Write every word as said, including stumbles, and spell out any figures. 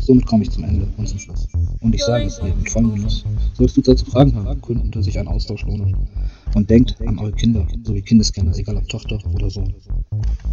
Somit komme ich zum Ende und zum Schluss. Und ich sage es dir mit vollem Genuss. Sollst du dazu Fragen haben, gründen sich ein Austausch lohnen. Und denkt an eure Kinder sowie Kindeskinder, egal ob Tochter oder Sohn.